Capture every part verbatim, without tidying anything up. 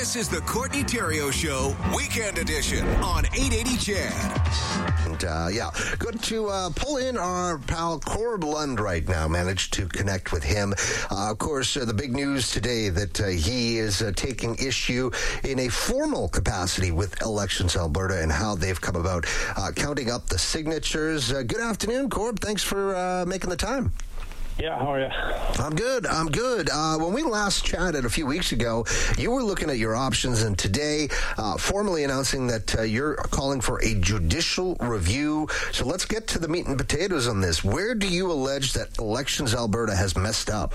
This is the Courtney Theriault Show, Weekend Edition on eight eighty C H E D. And, uh, yeah, good to uh, pull in our pal Corb Lund right now. Managed to connect with him. Uh, of course, uh, the big news today that uh, he is uh, taking issue in a formal capacity with Elections Alberta and how they've come about uh, counting up the signatures. Uh, good afternoon, Corb. Thanks for uh, making the time. Yeah, how are you? I'm good. I'm good. Uh, when we last chatted a few weeks ago, you were looking at your options, and today, uh, formally announcing that uh, you're calling for a judicial review. So let's get to the meat and potatoes on this. Where do you allege that Elections Alberta has messed up?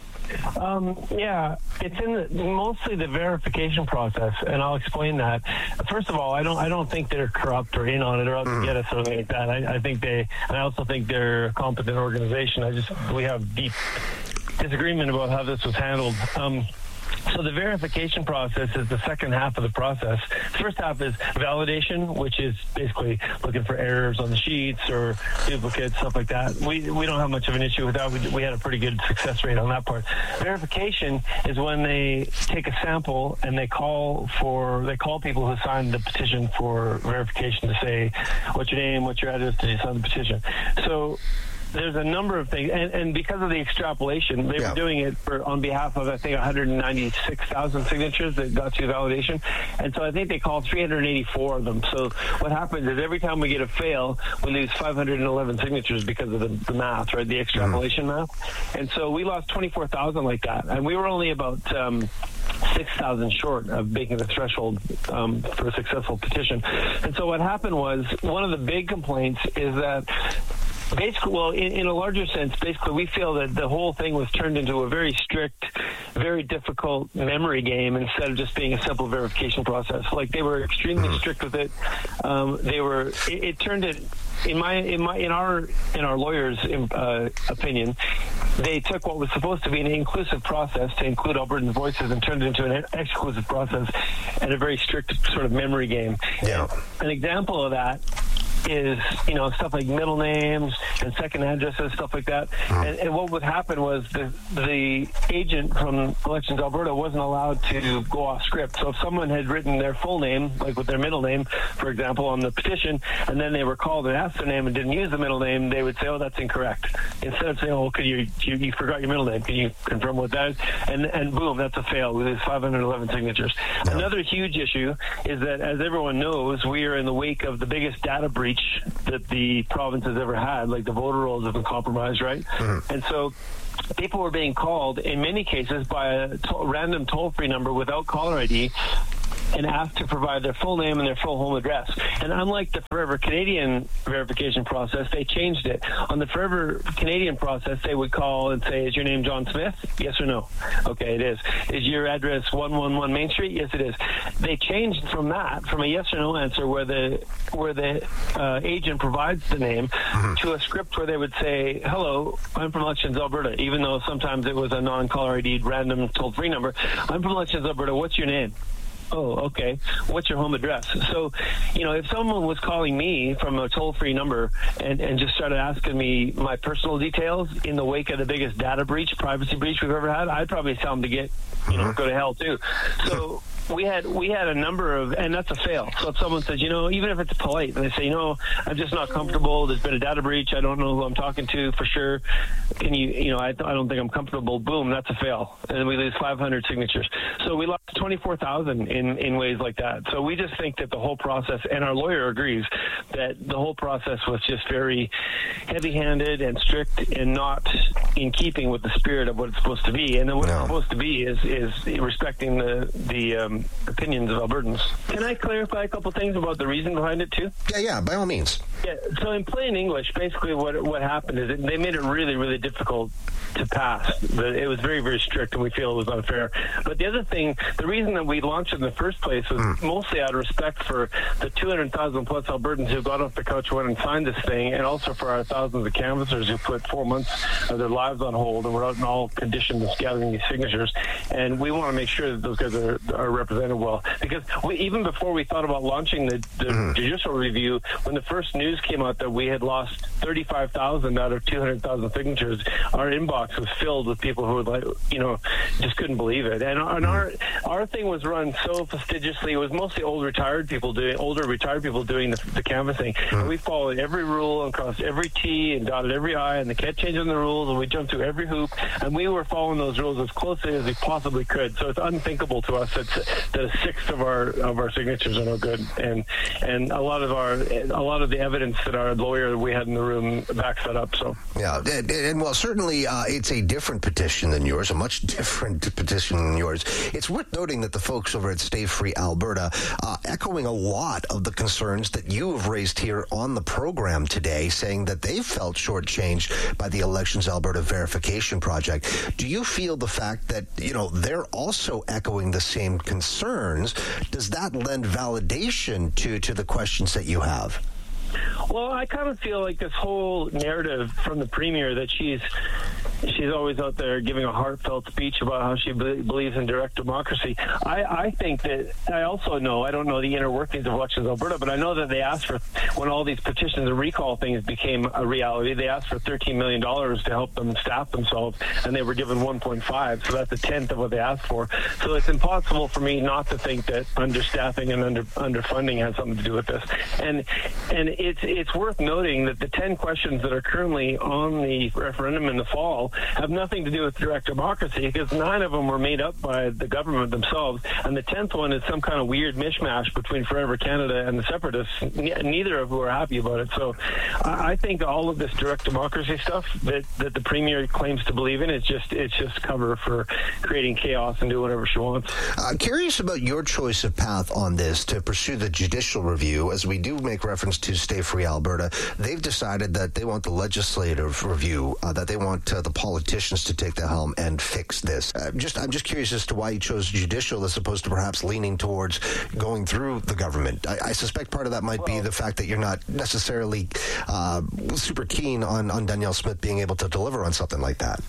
Um, yeah, it's in the, mostly the verification process, and I'll explain that. First of all, I don't I don't think they're corrupt or in on it or out to get us or something like that. I, I think they, and I also think they're a competent organization. I just we have deep disagreement about how this was handled. Um, So the verification process is the second half of the process. The first half is validation, which is basically looking for errors on the sheets or duplicates, stuff like that. We we don't have much of an issue with that. We, we had a pretty good success rate on that part. Verification is when they take a sample and they call for they call people who signed the petition for verification to say, what's your name, what's your address, did you sign the petition? So there's a number of things, and, and because of the extrapolation, they yeah. were doing it for on behalf of, I think, one hundred ninety-six thousand signatures that got to validation, and so I think they called three hundred eighty-four of them. So what happens is every time we get a fail, we lose five hundred eleven signatures because of the, the math, right, the extrapolation mm. math, and so we lost twenty-four thousand like that, and we were only about um, six thousand short of making the threshold um, for a successful petition. And so what happened was, one of the big complaints is that basically, well, in, in a larger sense, basically, we feel that the whole thing was turned into a very strict, very difficult memory game instead of just being a simple verification process. Like, they were extremely strict with it. Um, they were. It, it turned it. In my, in my, in our, in our lawyers' uh, opinion, they took what was supposed to be an inclusive process to include Albertan voices and turned it into an exclusive process and a very strict sort of memory game. Yeah. An example of that is, you know, stuff like middle names and second addresses, stuff like that. Mm. And, and what would happen was the the agent from Elections Alberta wasn't allowed to go off script. So if someone had written their full name, like with their middle name, for example, on the petition, and then they were called and asked their name and didn't use the middle name, they would say, oh, that's incorrect. Instead of saying, oh, could you, you, you forgot your middle name, can you confirm what that is? And, and boom, that's a fail with his five hundred eleven signatures. Yeah. Another huge issue is that, as everyone knows, we are in the wake of the biggest data breach that the province has ever had. Like, the voter rolls have been compromised, right? Mm-hmm. And so people were being called, in many cases, by a to- random toll-free number without caller I D and asked to provide their full name and their full home address. And unlike the Forever Canadian verification process, they changed it. On the Forever Canadian process, they would call and say, is your name John Smith? Yes or no? Okay, it is. Is your address one one one Main Street? Yes, it is. They changed from that, from a yes or no answer where the where the uh, agent provides the name, mm-hmm. to a script where they would say, hello, I'm from Elections Alberta, even though sometimes it was a non-caller I D random toll-free number. I'm from Elections Alberta. What's your name? Oh, okay. What's your home address? So, you know, if someone was calling me from a toll-free number and, and just started asking me my personal details in the wake of the biggest data breach, privacy breach we've ever had, I'd probably tell them to get, you know, go to hell too. So we had we had a number of, and that's a fail. So if someone says, you know, even if it's polite, and they say, you know, I'm just not comfortable, there's been a data breach, I don't know who I'm talking to for sure, can you, you know, I, I don't think I'm comfortable, boom, that's a fail. And we lose five hundred signatures. So we lost twenty-four thousand in, in ways like that. So we just think that the whole process, and our lawyer agrees, that the whole process was just very heavy-handed and strict and not in keeping with the spirit of what it's supposed to be. And then what no. it's supposed to be is, is respecting the, the um, opinions of Albertans. Can I clarify a couple things about the reason behind it too? Yeah, yeah, by all means. Yeah, so in plain English, basically what what happened is it, they made it really, really difficult to pass. It was very, very strict, and we feel it was unfair. But the other thing, the reason that we launched it in the first place was mm. mostly out of respect for the two hundred thousand plus Albertans who got off the couch, went and signed this thing, and also for our thousands of canvassers who put four months of their lives on hold and were out in all conditions of gathering these signatures. And we want to make sure that those guys are, are represented well. Because we, even before we thought about launching the, the mm-hmm. judicial review, when the first news came out that we had lost thirty-five thousand out of two hundred thousand signatures, our inbox was filled with people who were like, you know, just couldn't believe it. And, and our our thing was run so fastidiously. It was mostly old retired people doing, older retired people doing the, the canvassing. Mm-hmm. And we followed every rule and crossed every T and dotted every I, and they kept changing the rules, and we jumped through every hoop, and we were following those rules as closely as we possibly could. So it's unthinkable to us that, that a sixth of our of our signatures are no good. And and a lot of our a lot of the evidence that our lawyer we had in the room backs that up. So yeah, and, and well, certainly uh, it's a different petition than yours, a much different petition than yours. It's worth noting that the folks over at Stay Free Alberta, uh, echoing a lot of the concerns that you have raised here on the program today, saying that they felt shortchanged by the Elections Alberta Verification Project. Do you feel the fact that, you know, they're also echoing the same concerns, does that lend validation to, to the questions that you have? Well, I kind of feel like this whole narrative from the Premier that she's she's always out there giving a heartfelt speech about how she be- believes in direct democracy. I, I think that I also know, I don't know the inner workings of Elections Alberta, but I know that they asked for, when all these petitions and recall things became a reality, they asked for thirteen million dollars to help them staff themselves, and they were given one point five, so that's a tenth of what they asked for. So it's impossible for me not to think that understaffing and under underfunding has something to do with this. And and it's it's worth noting that the ten questions that are currently on the referendum in the fall have nothing to do with direct democracy, because nine of them were made up by the government themselves, and the tenth one is some kind of weird mishmash between Forever Canada and the Separatists, neither of who are happy about it. So I think all of this direct democracy stuff that, that the Premier claims to believe in is just it's just cover for creating chaos and do whatever she wants. I'm curious about your choice of path on this to pursue the judicial review. As we do make reference to Stay Free Alberta, they've decided that they want the legislative review, uh, that they want uh, the politicians to take the helm and fix this. Uh, just, I'm just curious as to why you chose judicial as opposed to perhaps leaning towards going through the government. I, I suspect part of that might well, be the fact that you're not necessarily uh, super keen on, on Danielle Smith being able to deliver on something like that.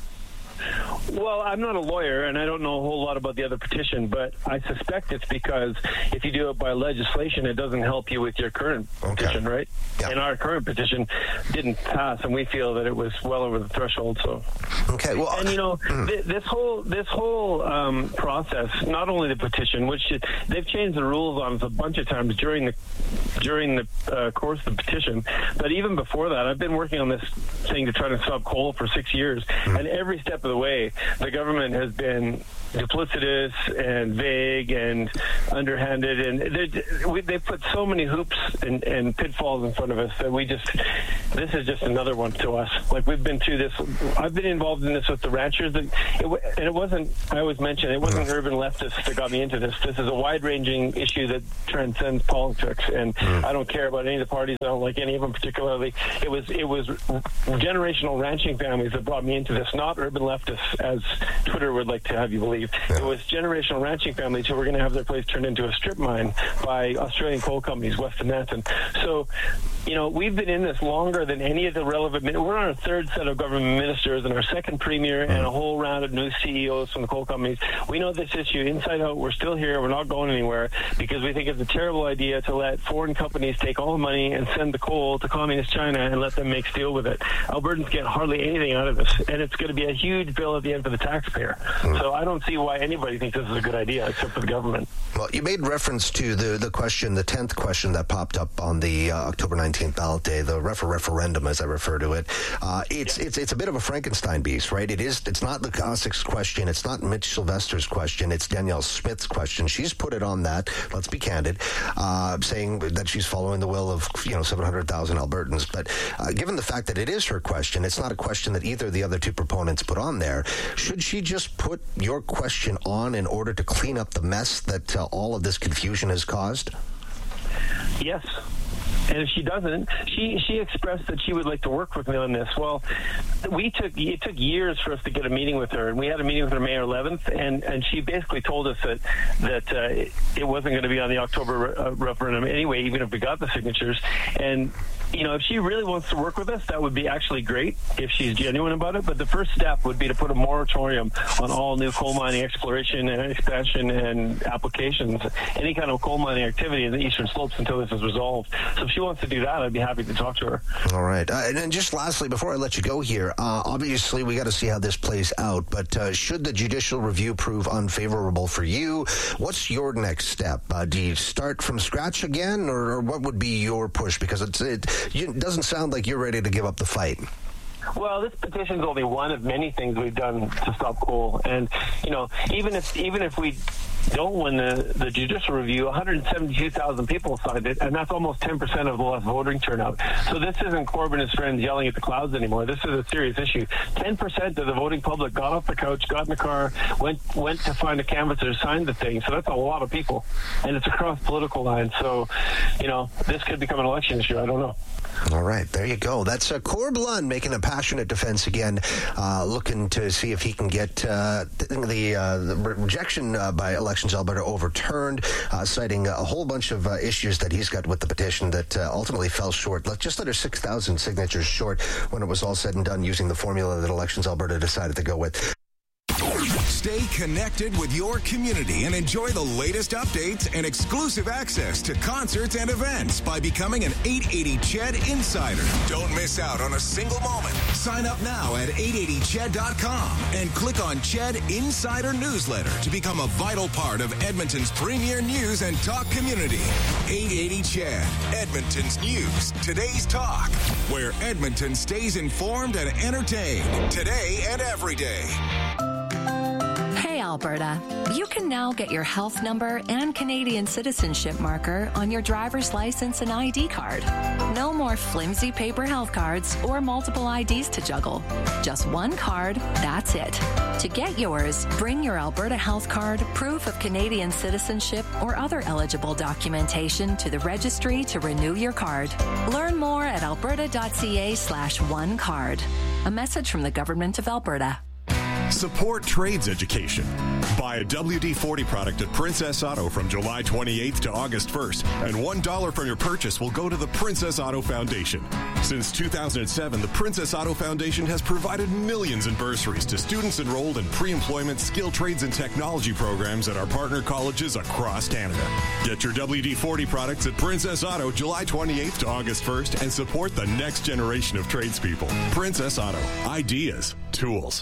Well, I'm not a lawyer, and I don't know a whole lot about the other petition, but I suspect it's because if you do it by legislation, it doesn't help you with your current okay. petition, right? Yeah. And our current petition didn't pass, and we feel that it was well over the threshold. So, okay. Well, and you know, mm. th- this whole this whole um, process, not only the petition, which is, they've changed the rules on us a bunch of times during the during the uh, course of the petition, but even before that, I've been working on this thing to try to stop coal for six years, mm. and every step of the way, the government has been duplicitous and vague and underhanded, and we, they put so many hoops and, and pitfalls in front of us that we just, this is just another one to us. Like, we've been through this, I've been involved in this with the ranchers, that it, and it wasn't, I always mention, it wasn't urban leftists that got me into this. This is a wide-ranging issue that transcends politics, and mm. I don't care about any of the parties. I don't like any of them particularly. It was, it was generational ranching families that brought me into this, not urban leftists, as Twitter would like to have you believe. Yeah. It was generational ranching families who were going to have their place turned into a strip mine by Australian coal companies west of Nanton. So, you know, we've been in this longer than any of the relevant... We're on our third set of government ministers and our second premier and a whole round of new C E Os from the coal companies. We know this issue inside out. We're still here. We're not going anywhere because we think it's a terrible idea to let foreign companies take all the money and send the coal to communist China and let them make steel with it. Albertans get hardly anything out of this, and it's going to be a huge bill at the end for the taxpayer. Mm. So I don't see why anybody thinks this is a good idea except for the government. Well, you made reference to the, the question, the tenth question that popped up on the uh, October nineteenth ballot day, the refer- referendum, as I refer to it. Uh, it's, yeah. it's it's a bit of a Frankenstein beast, right? It is. It's not the Kosick's question. It's not Mitch Sylvester's question. It's Danielle Smith's question. She's put it on that, let's be candid, uh, saying that she's following the will of, you know, seven hundred thousand Albertans. But uh, given the fact that it is her question, it's not a question that either of the other two proponents put on there. Should she just put your question on in order to clean up the mess that uh, all of this confusion has caused? Yes. And if she doesn't, she, she expressed that she would like to work with me on this. Well, we took it took years for us to get a meeting with her, and we had a meeting with her May eleventh, and, and she basically told us that that uh, it wasn't going to be on the October uh, referendum anyway, even if we got the signatures. And you know, if she really wants to work with us, that would be actually great if she's genuine about it. But the first step would be to put a moratorium on all new coal mining exploration and expansion and applications, any kind of coal mining activity in the Eastern Slopes until this is resolved. So if she wants to do that, I'd be happy to talk to her. All right. Uh, and then just lastly, before I let you go here, uh, obviously we got to see how this plays out. But uh, should the judicial review prove unfavorable for you, what's your next step? Uh, do you start from scratch again, or, or what would be your push? Because it's, it, it doesn't sound like you're ready to give up the fight. Well, this petition is only one of many things we've done to stop coal. And, you know, even if even if we don't win the, the judicial review, one hundred seventy-two thousand people signed it, and that's almost ten percent of the less voting turnout. So this isn't Corbyn and his friends yelling at the clouds anymore. This is a serious issue. ten percent of the voting public got off the couch, got in the car, went went to find a canvasser, signed the thing. So that's a lot of people, and it's across political lines. So, you know, this could become an election issue. I don't know. All right, there you go. That's uh, Corb Lund making a passionate defense again, uh, looking to see if he can get uh, the, uh, the rejection uh, by Elections Alberta overturned, uh, citing a whole bunch of uh, issues that he's got with the petition that uh, ultimately fell short, just under six thousand signatures short when it was all said and done, using the formula that Elections Alberta decided to go with. Stay connected with your community and enjoy the latest updates and exclusive access to concerts and events by becoming an eight eighty C H E D Insider. Don't miss out on a single moment. Sign up now at eight eighty C H E D dot com and click on C H E D Insider Newsletter to become a vital part of Edmonton's premier news and talk community. eight eighty C H E D, Edmonton's news, today's talk, where Edmonton stays informed and entertained today and every day. Hey, Alberta. You can now get your health number and Canadian citizenship marker on your driver's license and I D card. No more flimsy paper health cards or multiple I Ds to juggle. Just one card, that's it. To get yours, bring your Alberta health card, proof of Canadian citizenship, or other eligible documentation to the registry to renew your card. Learn more at alberta.ca slash one card. A message from the Government of Alberta. Support trades education. Buy a W D forty product at Princess Auto from July twenty-eighth to August first, and one dollar from your purchase will go to the Princess Auto Foundation. Since two thousand seven, the Princess Auto Foundation has provided millions in bursaries to students enrolled in pre-employment skill trades and technology programs at our partner colleges across Canada. Get your W D forty products at Princess Auto July twenty-eighth to August first and support the next generation of tradespeople. Princess Auto. Ideas. Tools.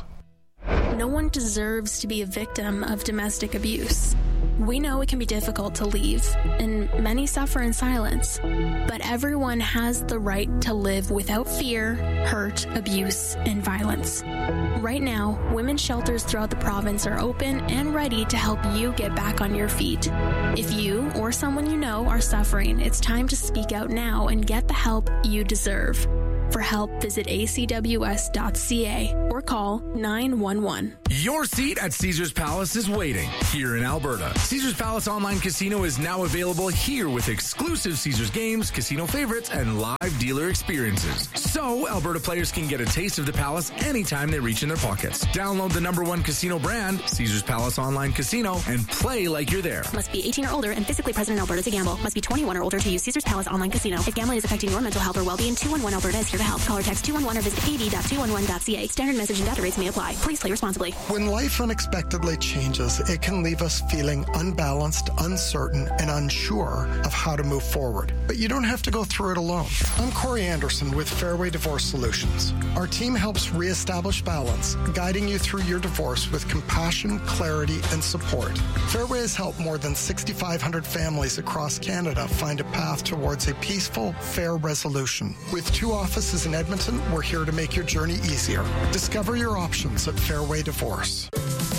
No one deserves to be a victim of domestic abuse. We know it can be difficult to leave, and many suffer in silence. But everyone has the right to live without fear, hurt, abuse, and violence. Right now, women's shelters throughout the province are open and ready to help you get back on your feet. If you or someone you know are suffering, it's time to speak out now and get the help you deserve. For help, visit a c w s dot c a or call nine one one. Your seat at Caesars Palace is waiting here in Alberta. Caesars Palace Online Casino is now available here with exclusive Caesars games, casino favorites, and live dealer experiences. So, Alberta players can get a taste of the Palace anytime they reach in their pockets. Download the number one casino brand, Caesars Palace Online Casino, and play like you're there. Must be eighteen or older and physically present in Alberta to gamble. Must be twenty-one or older to use Caesars Palace Online Casino. If gambling is affecting your mental health or well-being, two one one Alberta is here to help. Call or text two one one or visit a d dot two one one dot c a. Standard message and data rates may apply. Please play responsibly. When life unexpectedly changes, it can leave us feeling unbalanced, uncertain, and unsure of how to move forward. But you don't have to go through it alone. I'm Corey Anderson with Fairway Divorce Solutions. Our team helps reestablish balance, guiding you through your divorce with compassion, clarity, and support. Fairway has helped more than six thousand five hundred families across Canada find a path towards a peaceful, fair resolution. With two offices in Edmonton, we're here to make your journey easier. Discover your options at Fairway Divorce.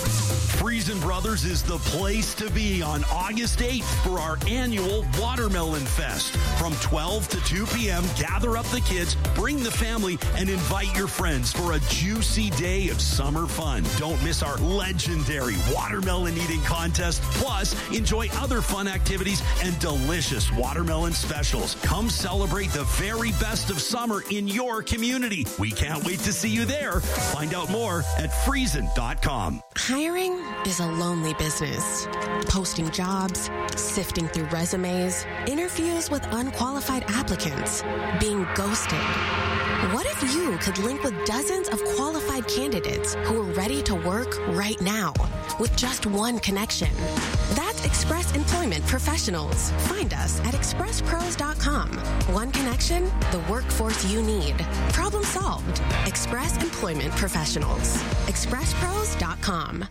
Friesen Brothers is the place to be on August eighth for our annual Watermelon Fest. From twelve to two p.m., gather up the kids, bring the family, and invite your friends for a juicy day of summer fun. Don't miss our legendary watermelon eating contest. Plus, enjoy other fun activities and delicious watermelon specials. Come celebrate the very best of summer in your community. We can't wait to see you there. Find out more at friesen dot com. Hiring? is a lonely business. Posting jobs, sifting through resumes, interviews with unqualified applicants, being ghosted. What if you could link with dozens of qualified candidates who are ready to work right now with just one connection? That's Express Employment Professionals. Find us at express pros dot com. One connection, the workforce you need. Problem solved. Express Employment Professionals. express pros dot com.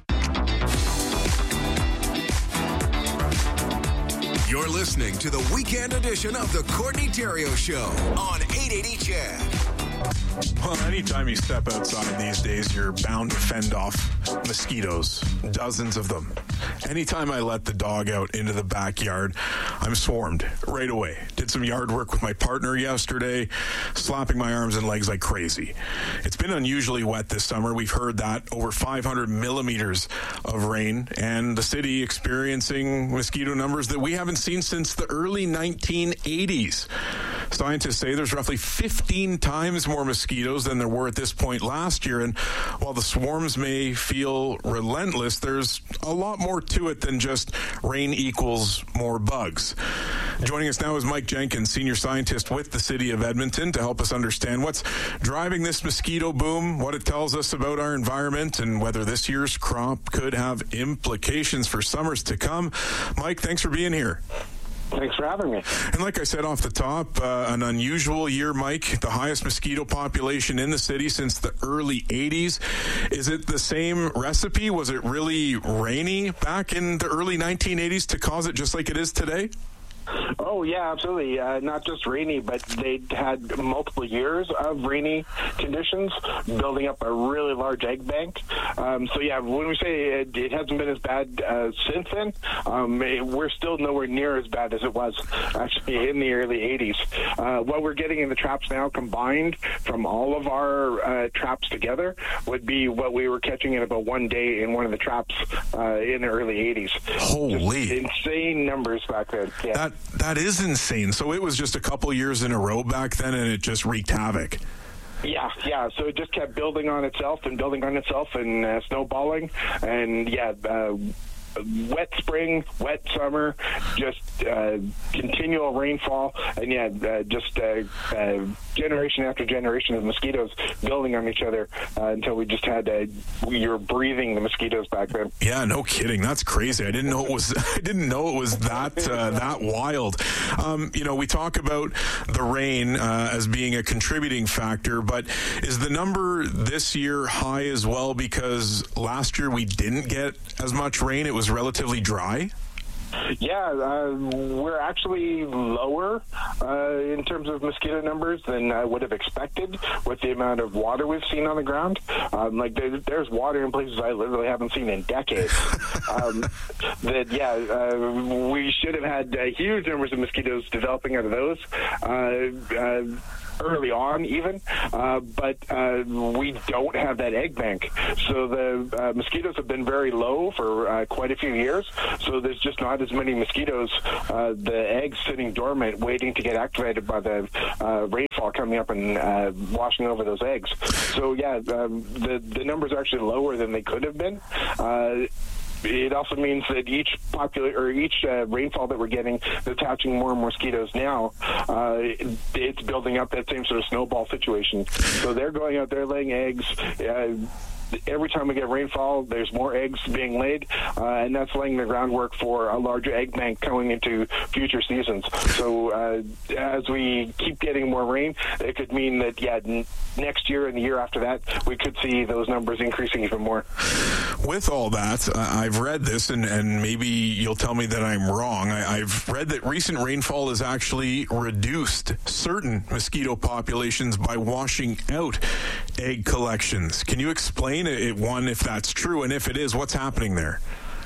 You're listening to the weekend edition of the Courtney Theriault Show on eight eighty C H E D. Well, anytime you step outside these days, you're bound to fend off mosquitoes, dozens of them. Anytime I let the dog out into the backyard, I'm swarmed right away. Did some yard work with my partner yesterday, slapping my arms and legs like crazy. It's been unusually wet this summer. We've heard that over five hundred millimeters of rain, and the city experiencing mosquito numbers that we haven't seen since the early nineteen eighties. Scientists say there's roughly fifteen times more mosquitoes than there were at this point last year, and while the swarms may feel relentless, there's a lot more to it than just rain equals more bugs. Joining us now is Mike Jenkins, senior scientist with the City of Edmonton, to help us understand what's driving this mosquito boom, what it tells us about our environment, and whether this year's crop could have implications for summers to come. Mike, thanks for being here. Thanks for having me. And like I said off the top, uh, an unusual year, Mike. The highest mosquito population in the city since the early eighties. Is it the same recipe? Was it really rainy back in the early nineteen eighties to cause it just like it is today? Oh, yeah, absolutely. Uh, not just rainy, but they had multiple years of rainy conditions, building up a really large egg bank. Um, so, yeah, when we say it, it hasn't been as bad uh, since then, um, it, we're still nowhere near as bad as it was actually in the early eighties. Uh, what we're getting in the traps now combined from all of our uh, traps together would be what we were catching in about one day in one of the traps uh, in the early eighties. Holy. Just insane numbers back then. Yeah. That That is insane. So it was just a couple years in a row back then, and it just wreaked havoc. Yeah, yeah. So it just kept building on itself and building on itself and uh, snowballing. And, yeah, uh, wet spring, wet summer, just uh, continual rainfall, and, yeah, uh, just uh, uh, generation after generation of mosquitoes building on each other uh, until we just had uh, we were breathing the mosquitoes back then. Yeah, no kidding. That's crazy. I didn't know it was. I didn't know it was that uh, that wild. Um, you know, we talk about the rain uh, as being a contributing factor, but is the number this year high as well because last year we didn't get as much rain? It was relatively dry. Yeah, uh, we're actually lower uh, in terms of mosquito numbers than I would have expected with the amount of water we've seen on the ground. Um, like there, there's water in places I literally haven't seen in decades. um, that yeah, uh, we should have had uh, huge numbers of mosquitoes developing out of those. Uh, uh, early on even, uh, but uh, we don't have that egg bank. So the uh, mosquitoes have been very low for uh, quite a few years, so there's just not as many mosquitoes, uh, the eggs sitting dormant waiting to get activated by the uh, rainfall coming up and uh, washing over those eggs. So yeah, um, the, the numbers are actually lower than they could have been. Uh, It also means that each popula- or each uh, rainfall that we're getting that's hatching more and more mosquitoes now, uh, it's building up that same sort of snowball situation. So they're going out there laying eggs. Uh, Every time we get rainfall, there's more eggs being laid, uh, and that's laying the groundwork for a larger egg bank going into future seasons. So uh, as we keep getting more rain, it could mean that, yeah, n- next year and the year after that, we could see those numbers increasing even more. With all that, uh, I've read this, and, and maybe you'll tell me that I'm wrong. I, I've read that recent rainfall has actually reduced certain mosquito populations by washing out egg collections. Can you explain it, one, if that's true, and if it is, what's happening there? Yeah,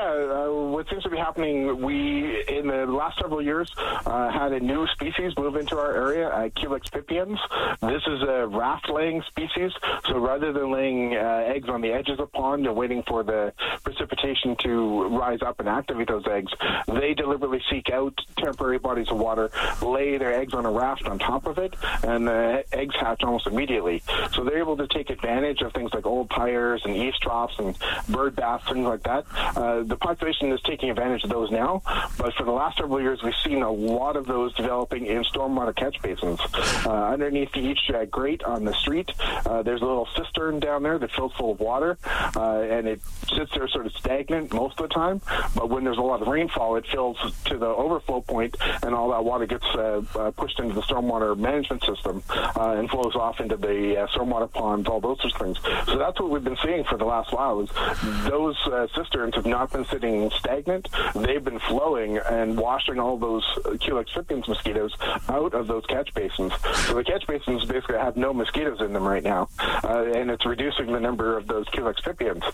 uh, what seems to be happening, we, in the last several years, uh, had a new species move into our area, uh, Culex pipiens. This is a raft-laying species, so rather than laying uh, eggs on the edges of the pond and waiting for the precipitation to rise up and activate those eggs, they deliberately seek out temporary bodies of water, lay their eggs on a raft on top of it, and the eggs hatch almost immediately. So they're able to take advantage of things like old tires and eaves troughs and bird baths, things like that. Uh, the population is taking advantage of those now, but for the last several years, we've seen a lot of those developing in stormwater catch basins. Uh, underneath each uh, grate on the street, uh, there's a little cistern down there that fills full of water, uh, and it sits there sort of stagnant most of the time, but when there's a lot of rainfall, it fills to the overflow point, and all that water gets uh, uh, pushed into the stormwater management system uh, and flows off into the uh, stormwater ponds, all those sorts of things. So that's what we've been seeing for the last while, is those uh, cisterns have not been sitting stagnant. They've been flowing and washing all those Culex pipiens mosquitoes out of those catch basins. So the catch basins basically have no mosquitoes in them right now, uh, and it's reducing the number of those Culex pipiens.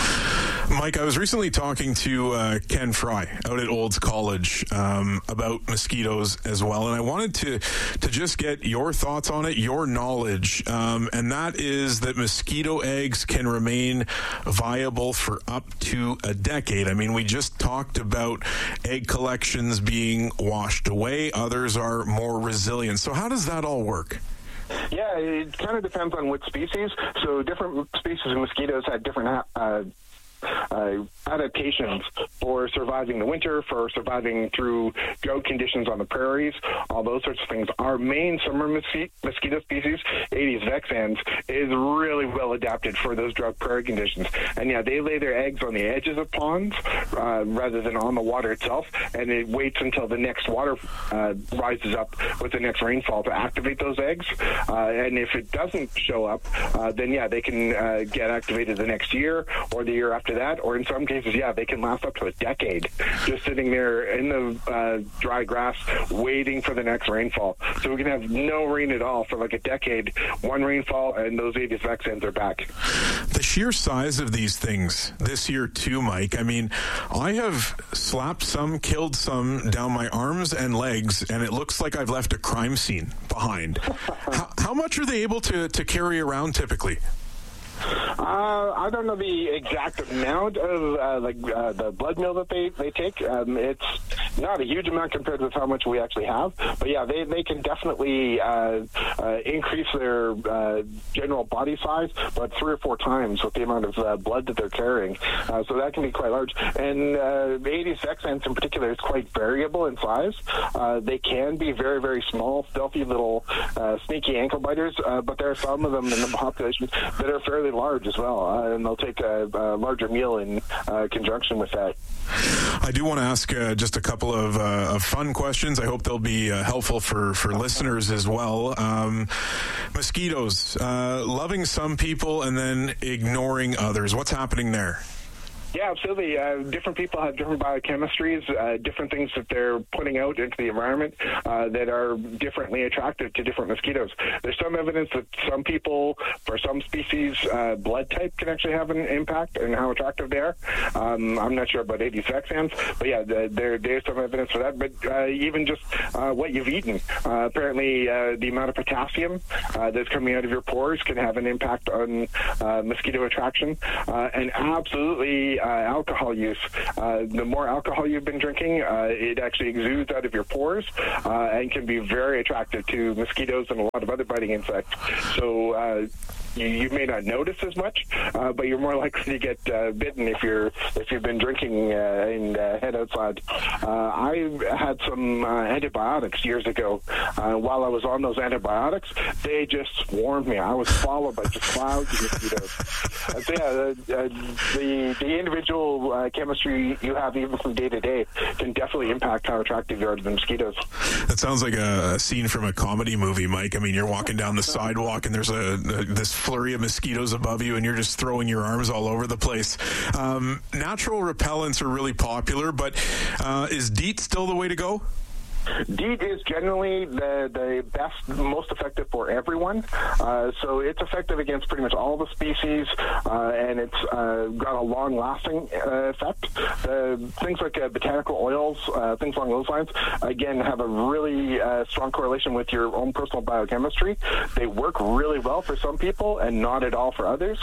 Mike, I was recently talking to uh, Ken Fry out at Olds College um, about mosquitoes as well, and I wanted to to just get your thoughts on it, your knowledge, um, and that is that mosquito eggs can remain viable for up to a decade. I mean, we just talked about egg collections being washed away. Others are more resilient. So how does that all work? Yeah, it kind of depends on which species. So different species of mosquitoes had different uh, Uh, adaptations for surviving the winter, for surviving through drought conditions on the prairies, all those sorts of things. Our main summer mosquito, mosquito species, Aedes vexans, is really well adapted for those drought prairie conditions. And yeah, they lay their eggs on the edges of ponds uh, rather than on the water itself, and it waits until the next water uh, rises up with the next rainfall to activate those eggs. Uh, and if it doesn't show up, uh, then yeah, they can uh, get activated the next year or the year after that, or in some cases, yeah, they can last up to a decade just sitting there in the uh, dry grass waiting for the next rainfall. So we can have no rain at all for like a decade, one rainfall, and those Aedes vexans are back. The sheer size of these things this year too, Mike, I mean, I have slapped some, killed some down my arms and legs, and it looks like I've left a crime scene behind. how, how much are they able to, to carry around typically? Uh, I don't know the exact amount of uh, like uh, the blood meal that they, they take. Um, it's not a huge amount compared with how much we actually have. But yeah, they, they can definitely uh, uh, increase their uh, general body size, but three or four times with the amount of uh, blood that they're carrying. Uh, so that can be quite large. And uh, Aedes vexans in particular is quite variable in size. Uh, they can be very, very small, stealthy little uh, sneaky ankle biters, uh, but there are some of them in the population that are fairly large as well, uh, and they'll take a, a larger meal in uh, conjunction with that. I do want to ask uh, just a couple of, uh, of fun questions. I hope they'll be uh, helpful for, for listeners as well. Um, mosquitoes, uh, loving some people and then ignoring others. What's happening there? Yeah, absolutely. Uh, different people have different biochemistries, uh, different things that they're putting out into the environment uh, that are differently attractive to different mosquitoes. There's some evidence that some people, for some species, uh, blood type can actually have an impact in how attractive they are. Um, I'm not sure about Aedes vexans, but yeah, the, there, there's some evidence for that. But uh, even just uh, what you've eaten. Uh, apparently, uh, the amount of potassium uh, that's coming out of your pores can have an impact on uh, mosquito attraction. Uh, and absolutely, Uh, alcohol use. Uh, the more alcohol you've been drinking, uh, it actually exudes out of your pores uh, and can be very attractive to mosquitoes and a lot of other biting insects. So uh, you, you may not notice as much, uh, but you're more likely to get uh, bitten if you're if you've been drinking uh, and uh, head outside. Uh, I had some uh, antibiotics years ago. Uh, while I was on those antibiotics, they just swarmed me. I was followed by just clouds of mosquitoes. Uh, so yeah, the, uh, the the individual uh, chemistry you have even from day to day can definitely impact how attractive you are to the mosquitoes. That sounds like a, a scene from a comedy movie, Mike. I mean, you're walking down the sidewalk and there's a, a this flurry of mosquitoes above you and you're just throwing your arms all over the place. Um, natural repellents are really popular, but uh, is DEET still the way to go? DEET is generally the, the best, most effective for everyone. Uh, so it's effective against pretty much all the species, uh, and it's uh, got a long-lasting uh, effect. Uh, things like uh, botanical oils, uh, things along those lines, again, have a really uh, strong correlation with your own personal biochemistry. They work really well for some people and not at all for others.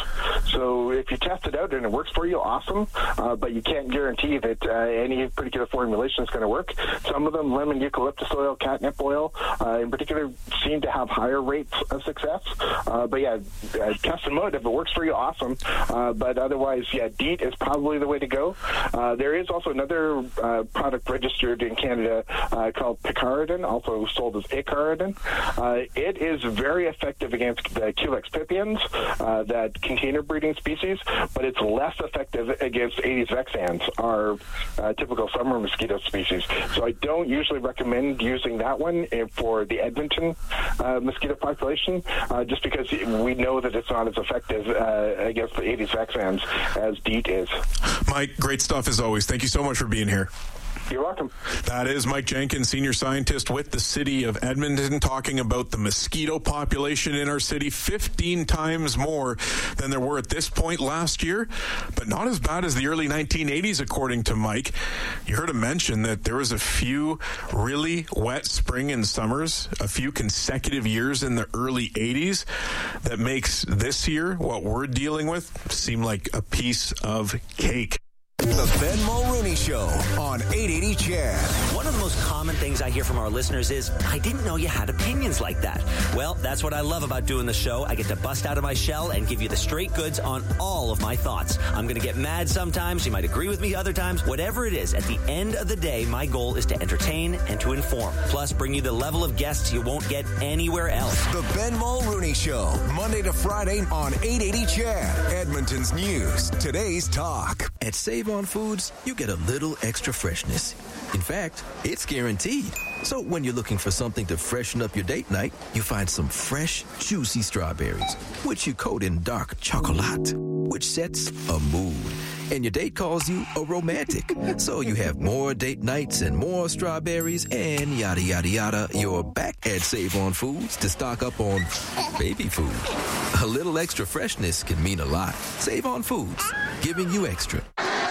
So if you test it out and it works for you, awesome, uh, but you can't guarantee that uh, any particular formulation is going to work. Some of them, lemon, eucalyptus oil, catnip oil, uh, in particular, seem to have higher rates of success. Uh, but yeah, uh, test them out. If it works for you, awesome. Uh, but otherwise, yeah, DEET is probably the way to go. Uh, there is also another uh, product registered in Canada uh, called picaridin, also sold as icaridin. Uh, it is very effective against the Culex pipiens, uh, that container breeding species, but it's less effective against Aedes vexans, our uh, typical summer mosquito species. So I don't usually recommend using that one for the Edmonton uh, mosquito population, uh, just because we know that it's not as effective uh, against the Aedes vexans as DEET is. Mike, great stuff as always. Thank you so much for being here. You're welcome. That is Mike Jenkins, senior scientist with the city of Edmonton, talking about the mosquito population in our city, fifteen times more than there were at this point last year, but not as bad as the early nineteen eighties, according to Mike. You heard him mention that there was a few really wet spring and summers, a few consecutive years in the early eighties that makes this year, what we're dealing with, seem like a piece of cake. The Ben Mulrooney Show on eight eighty C H E D. One of the most common things I hear from our listeners is, I didn't know you had opinions like that. Well, that's what I love about doing the show. I get to bust out of my shell and give you the straight goods on all of my thoughts. I'm going to get mad sometimes. You might agree with me other times. Whatever it is, at the end of the day, my goal is to entertain and to inform. Plus, bring you the level of guests you won't get anywhere else. The Ben Mulrooney Show, Monday to Friday on eight eighty C H E D. Edmonton's news, today's talk. At Save On Foods, you get a little extra freshness. In fact, it's guaranteed. So when you're looking for something to freshen up your date night, you find some fresh, juicy strawberries, which you coat in dark chocolate, which sets a mood. And your date calls you a romantic. So you have more date nights and more strawberries and yada, yada, yada. You're back at Save On Foods to stock up on baby food. A little extra freshness can mean a lot. Save On Foods, giving you extra.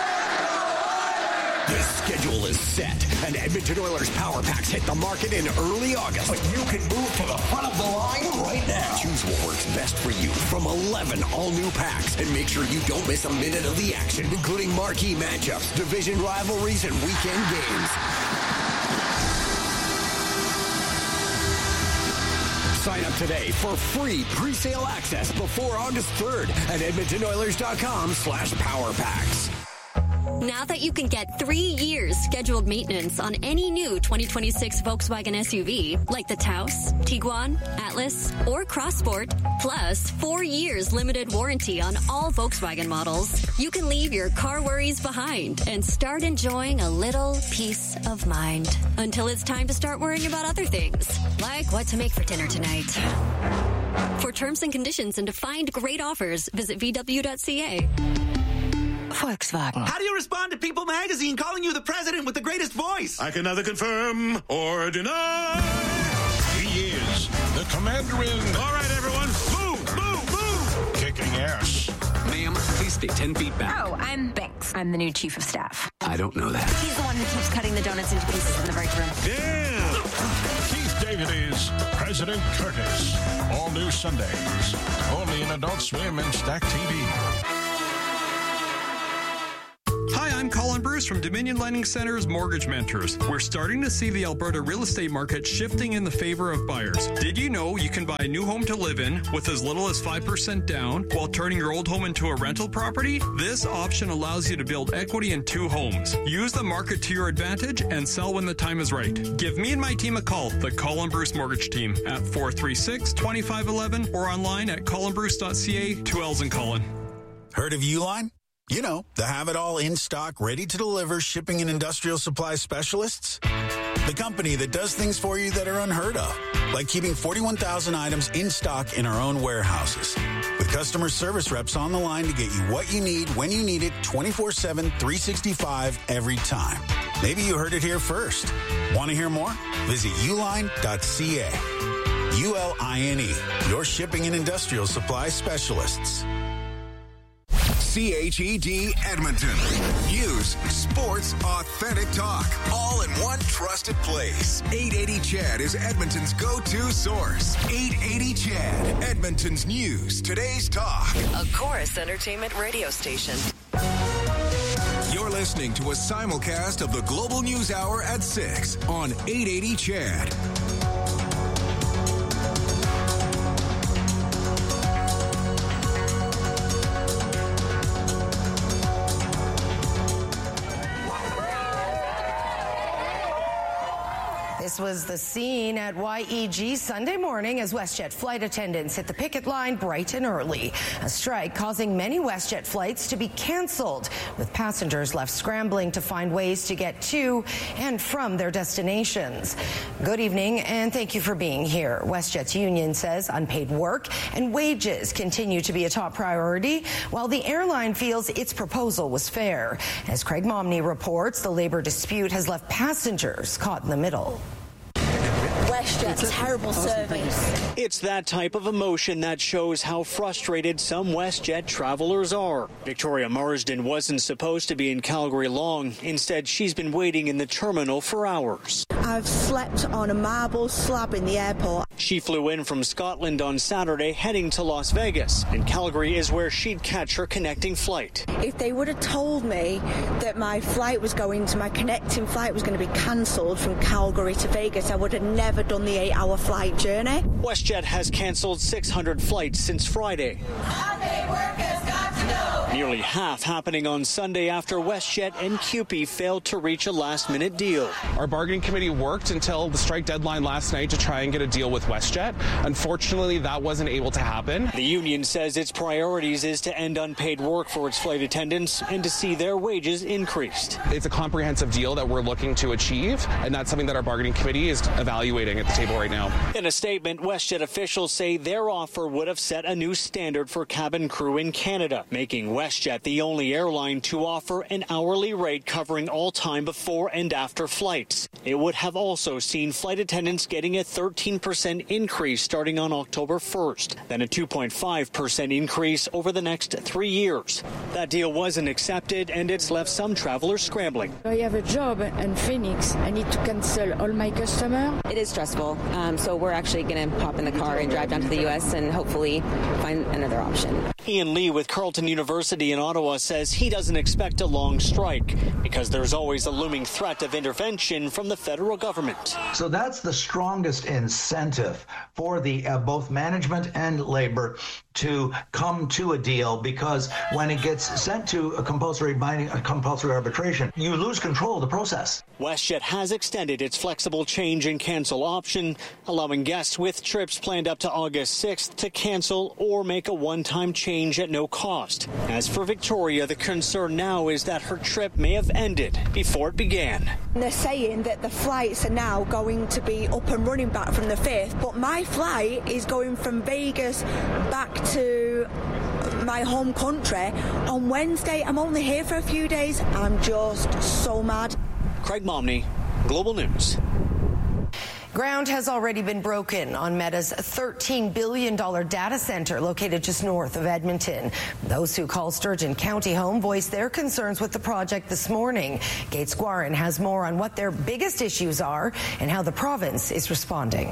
The schedule is set, and Edmonton Oilers Power Packs hit the market in early August. But you can move to the front of the line right now. Choose what works best for you from eleven all-new packs, and make sure you don't miss a minute of the action, including marquee matchups, division rivalries, and weekend games. Sign up today for free pre-sale access before August third at edmonton oilers dot com slash power packs. Now that you can get three years scheduled maintenance on any new twenty twenty-six Volkswagen S U V, like the Taos, Tiguan, Atlas, or Crossport, plus four years limited warranty on all Volkswagen models, you can leave your car worries behind and start enjoying a little peace of mind until it's time to start worrying about other things, like what to make for dinner tonight. For terms and conditions and to find great offers, visit v w dot c a. Volkswagen. How do you respond to People Magazine calling you the president with the greatest voice? I can neither confirm or deny. He is the commander-in. All right, everyone, move, move, move. Kicking ass. Ma'am, please stay ten feet back. Oh, I'm Banks. I'm the new chief of staff. I don't know that. He's the one who keeps cutting the donuts into pieces in the break room. Damn! Keith David is President Curtis. All new Sundays. Only in Adult Swim and Stack T V. Hi, I'm Colin Bruce from Dominion Lending Center's Mortgage Mentors. We're starting to see the Alberta real estate market shifting in the favor of buyers. Did you know you can buy a new home to live in with as little as five percent down while turning your old home into a rental property? This option allows you to build equity in two homes. Use the market to your advantage and sell when the time is right. Give me and my team a call, the Colin Bruce Mortgage Team, at four three six, two five one one or online at colin bruce dot c a. Two L's in Colin. Heard of Uline? You know, the have-it-all in-stock, ready-to-deliver shipping and industrial supply specialists. The company that does things for you that are unheard of, like keeping forty-one thousand items in stock in our own warehouses. With customer service reps on the line to get you what you need, when you need it, twenty-four seven, three sixty-five every time. Maybe you heard it here first. Want to hear more? Visit uline dot c a. U L I N E, your shipping and industrial supply specialists. C H E D Edmonton. News, sports, authentic talk, all in one trusted place. eight eighty C H E D is Edmonton's go-to source. eight eighty C H E D, Edmonton's news, today's talk. A Chorus Entertainment radio station. You're listening to a simulcast of the Global News Hour at six on eight eighty C H E D. This was the scene at Y E G Sunday morning as WestJet flight attendants hit the picket line bright and early. A strike causing many WestJet flights to be canceled, with passengers left scrambling to find ways to get to and from their destinations. Good evening and thank you for being here. WestJet's union says unpaid work and wages continue to be a top priority, while the airline feels its proposal was fair. As Craig Momney reports, the labor dispute has left passengers caught in the middle. WestJet, terrible service. It's that type of emotion that shows how frustrated some WestJet travelers are. Victoria Marsden wasn't supposed to be in Calgary long. Instead, she's been waiting in the terminal for hours. I've slept on a marble slab in the airport. She flew in from Scotland on Saturday, heading to Las Vegas, and Calgary is where she'd catch her connecting flight. If they would have told me that my flight was going to, my connecting flight was going to be cancelled from Calgary to Vegas, I would have never done the eight-hour flight journey. WestJet has cancelled six hundred flights since Friday. Nearly half happening on Sunday after WestJet and C U P E failed to reach a last-minute deal. Our bargaining committee worked until the strike deadline last night to try and get a deal with WestJet. Unfortunately, that wasn't able to happen. The union says its priorities is to end unpaid work for its flight attendants and to see their wages increased. It's a comprehensive deal that we're looking to achieve, and that's something that our bargaining committee is evaluating at the table right now. In a statement, WestJet officials say their offer would have set a new standard for cabin crew in Canada, making WestJet the only airline to offer an hourly rate covering all time before and after flights. It would have also seen flight attendants getting a thirteen percent increase starting on October first, then a two point five percent increase over the next three years. That deal wasn't accepted, and it's left some travelers scrambling. I have a job in Phoenix. I need to cancel all my customers. It is stressful, um, so we're actually going to pop in the car and drive down to the U S and hopefully find another option. Ian Lee with Carleton University in Ottawa says he doesn't expect a long strike because there's always a looming threat of intervention from the federal government. So that's the strongest incentive for the uh, both management and labor to come to a deal, because when it gets sent to a compulsory binding, a compulsory arbitration, you lose control of the process. WestJet has extended its flexible change and cancel option, allowing guests with trips planned up to August sixth to cancel or make a one-time change at no cost. As for Victoria, the concern now is that her trip may have ended before it began. They're saying that the flights are now going to be up and running back from the fifth, but my flight is going from Vegas back to my home country on Wednesday. I'm only here for a few days. I'm just so mad. Craig Momney, Global News. Ground has already been broken on Meta's thirteen billion dollars data center located just north of Edmonton. Those who call Sturgeon County home voiced their concerns with the project this morning. Gates Guarin has more on what their biggest issues are and how the province is responding.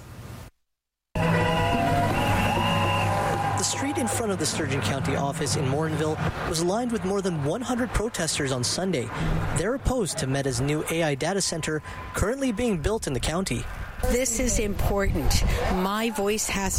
The street in front of the Sturgeon County office in Morinville was lined with more than one hundred protesters on Sunday. They're opposed to Meta's new A I data center currently being built in the county. This is important. My voice has